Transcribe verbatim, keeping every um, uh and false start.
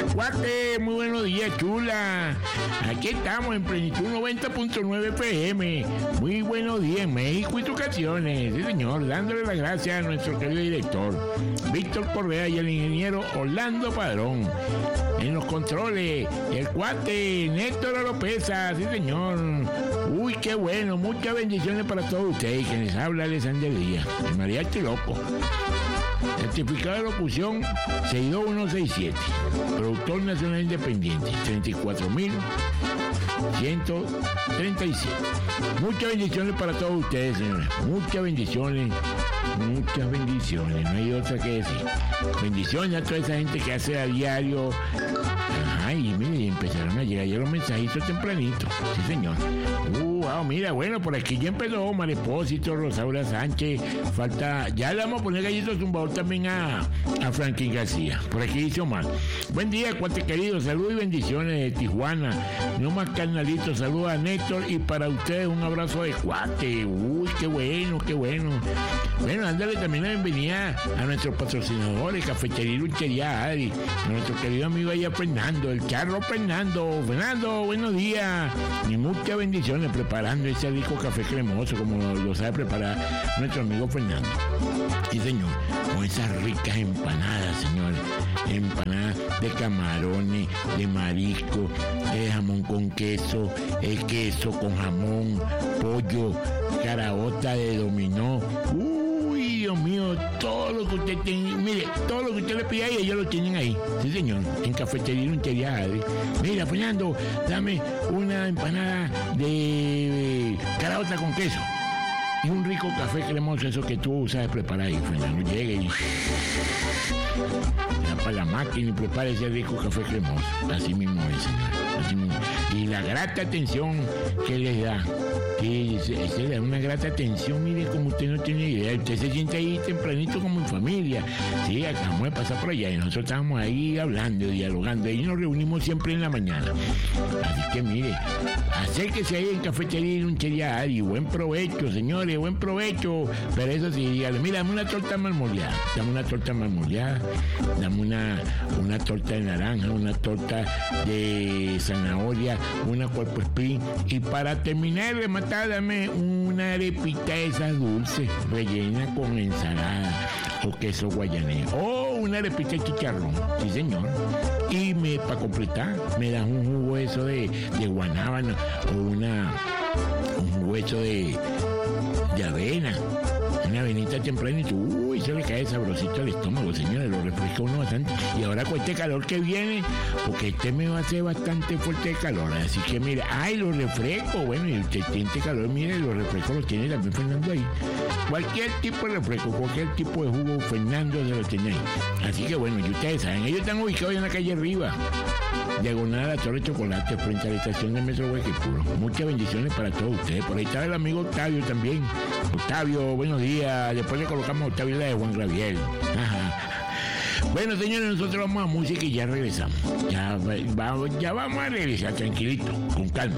Guate, muy buenos días, chula. Aquí estamos en Plenitud noventa punto nueve F M. Muy buenos días, México y tus canciones. Sí, señor, dándole las gracias a nuestro querido director Víctor Correa y al ingeniero Orlando Padrón. En los controles, el cuate Néstor Oropesa, sí, señor. Uy, qué bueno, muchas bendiciones para todos ustedes. Que les habla Alexander Díaz, el mariachi loco. Certificado de locución seis dos uno seis siete. Productor nacional independiente treinta y cuatro mil ciento treinta y siete. Muchas bendiciones para todos ustedes, señores. Muchas bendiciones. Muchas bendiciones. No hay otra que decir. Bendiciones a toda esa gente que hace a diario. Ay, mire, empezaron a llegar ya los mensajitos tempranito. Sí, señor. Uh, wow, mira, bueno, por aquí ya empezó Omar Espósito, Rosaura Sánchez. Falta, ya le vamos a poner gallitos zumbador también a, a Franklin García. Por aquí dice Omar. Buen día, cuate querido. Saludos y bendiciones de Tijuana. No más carnalitos. Saludos a Néstor y para ustedes un abrazo de cuate. Uy, qué bueno, qué bueno. Bueno, ándale también la bienvenida a nuestros patrocinadores, Cafetería y Luchería Adri, a nuestro querido amigo allá Fernando, el charro Fernando. Fernando, buenos días. Y muchas bendiciones preparando ese rico café cremoso como lo, lo sabe preparar nuestro amigo Fernando. Sí, señor, con esas ricas empanadas, señor. Empanadas de camarones, de marisco, de jamón con queso, el queso con jamón, pollo, caraota de dominó. Uy, Dios mío, todo lo que usted tiene, mire, todo lo que usted le pide ahí, ellos lo tienen ahí. Sí, señor, en Cafetería y Luchería Adri. Mira, Fernando, dame una empanada de caraota con queso. Y un rico café cremoso, eso que tú sabes preparar ahí, Fernando. Llegue y ya para la máquina y prepara ese rico café cremoso. Así mismo es, señor. Así mismo. Y la grata atención que les da. Que se, se le da una grata atención, mire, como usted no tiene idea. Usted se siente ahí tempranito como en familia. Sí, acabamos de pasar por allá y nosotros estábamos ahí hablando, dialogando. Y nos reunimos siempre en la mañana. Así que mire, acérquese ahí en Cafetería y Luchería Adri. Buen provecho, señores, buen provecho. Pero eso sí, dígale, mira, dame una torta marmoleada. Dame una torta marmoleada. Dame una, una torta de naranja, una torta de zanahoria, una cuerpo espín. Y para terminar de matar, dame una arepita de esas dulces, rellena con ensalada o queso guayanés. O una arepita de chicharrón, sí, señor. Y me para completar, me das un jugo eso de, de guanábana o una un jugo eso de, de avena. Una avenita tempranito, uy, se le cae sabrosito al estómago, señores, lo refresca uno bastante. Y ahora con este calor que viene, porque este me va a hacer bastante fuerte el calor, así que mire, ay, los refrescos, bueno, y usted tiene este calor, mire, los refrescos los tiene también Fernando ahí. Cualquier tipo de refresco, cualquier tipo de jugo, Fernando se lo tiene ahí. Así que bueno, y ustedes saben, ellos están ubicados en la calle arriba, diagonal a la Torre Chocolate, frente a la estación de Metro Huequipuro. Muchas bendiciones para todos ustedes. Por ahí está el amigo Octavio también. Octavio, buenos días. Después le colocamos a Octavio la de Juan Gabriel. Ajá. Bueno, señores, nosotros vamos a música y ya regresamos. Ya, va, ya vamos a regresar tranquilito, con calma.